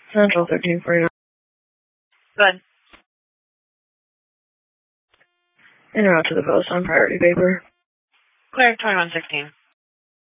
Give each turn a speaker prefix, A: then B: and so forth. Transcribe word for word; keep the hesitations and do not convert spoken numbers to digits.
A: Central thirteen forty-nine.
B: Good.
A: In route to the post on priority paper.
B: Clear twenty-one sixteen.